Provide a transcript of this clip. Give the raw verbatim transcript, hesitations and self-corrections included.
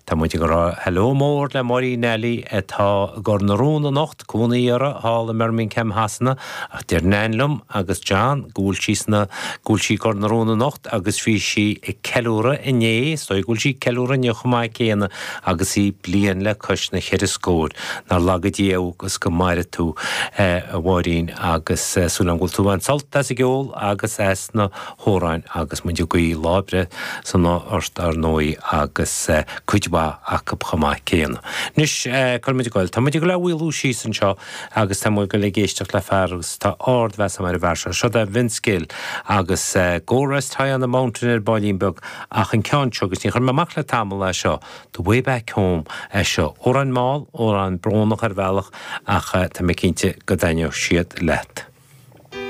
Tá muid go hello mór le morí Nelly atá gur na rúna nocht cúnaíara hála mar min cem hasanna ach dir neinlum agus John gúil síos na gúil sí gur na rúna nocht agus bhí si i ceúra iné stoi gúil sí ceúra neochamáid céana agus í blian le cos na cheir scór nar lagad díú agus go maire tú a bhírín agus súlam gúil tú an salt as i geol agus es na hóráin agus muid go í lábre san ná ort ar nóí agus cuidba a chamáid céana. Nis chuir muid goil, tá muid go le bhfuilú síos an seo agus tá muid go le géisteach le feargus tá ard bheits mar a bheirseo, seo a vinscil agus góras tá an na Mountain Bolingbog ach an ceann agus ní chur mamach le tamil le seo the way back home é seo ó an máil ó an brónach ar bhealach ach tá mé cinnte go dainneoh siad leat.